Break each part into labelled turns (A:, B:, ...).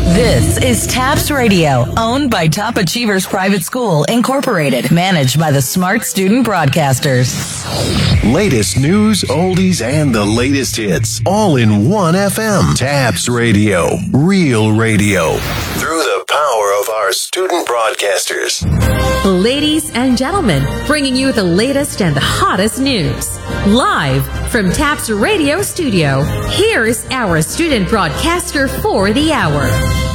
A: This is TAPS Radio, owned by Top Achievers Private School, Incorporated, managed by the Smart Student Broadcasters.
B: Latest news, oldies, and the latest hits, all in one FM. TAPS Radio, real radio. Through the power of our student broadcasters.
C: Ladies and gentlemen, bringing you the latest and the hottest news. Live from TAPS Radio Studio, here's our student broadcaster for the hour.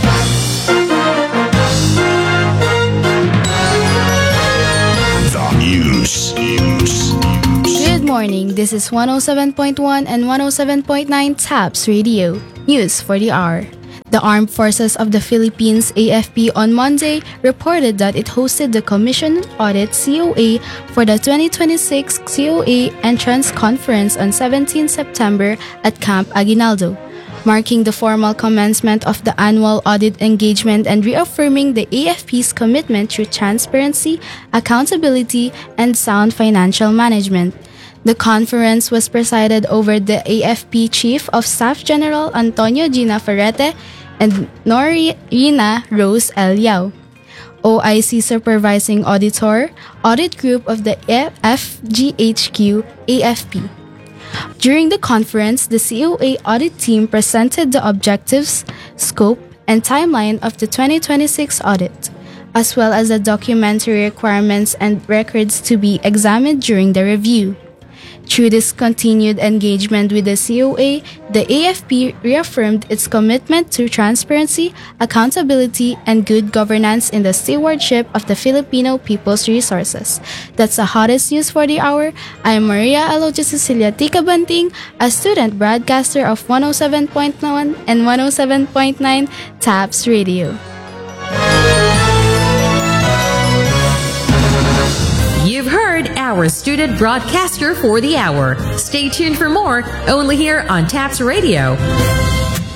B: The news.
D: Good morning, this is 107.1 and 107.9 TAPS Radio, news for the hour. The Armed Forces of the Philippines, AFP, on Monday reported that it hosted the Commission Audit COA for the 2026 COA Entrance Conference on 17 September at Camp Aguinaldo, marking the formal commencement of the annual audit engagement and reaffirming the AFP's commitment to transparency, accountability, and sound financial management. The conference was presided over the AFP Chief of Staff General Antonio Gina Ferrete and Norina Rose L. Yao, OIC Supervising Auditor, Audit Group of the FGHQ AFP. During the conference, the COA audit team presented the objectives, scope, and timeline of the 2026 audit, as well as the documentary requirements and records to be examined during the review. Through this continued engagement with the COA, the AFP reaffirmed its commitment to transparency, accountability, and good governance in the stewardship of the Filipino people's resources. That's the hottest news for the hour. I'm Maria Aloja Cecilia Tika Banting, a student broadcaster of 107.1 and 107.9 TAPS Radio.
C: You've heard our student broadcaster for the hour. Stay tuned for more, only here on TAPS Radio.